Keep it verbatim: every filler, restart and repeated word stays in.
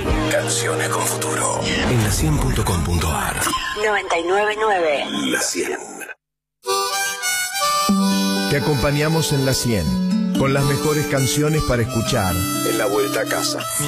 Canciones con futuro. En la cien punto com punto ar. noventa y nueve nueve. La cien. Te acompañamos en la cien, con las mejores canciones para escuchar En la vuelta a casa.